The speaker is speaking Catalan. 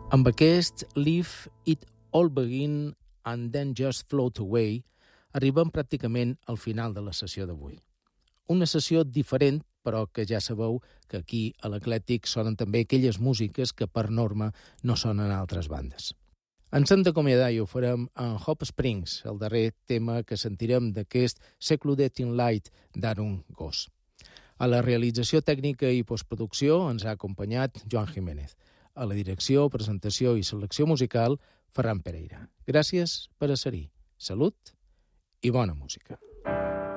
Amb aquest Leave It All Begin and Then Just Float Away arribem pràcticament al final de la sessió d'avui. Una sessió diferent, però que ja sabeu que aquí a l'Eclèctic sonen també aquelles músiques que per norma no sonen a altres bandes. Ens hem d'acomiadar i ho farem en Hop Springs, el darrer tema que sentirem d'aquest Secluded Light d'Aaron Goss. A la realització tècnica i postproducció ens ha acompanyat Joan Jiménez. A la direcció, presentació i selecció musical, Ferran Pereira. Gràcies per ser-hi. Salut i bona música.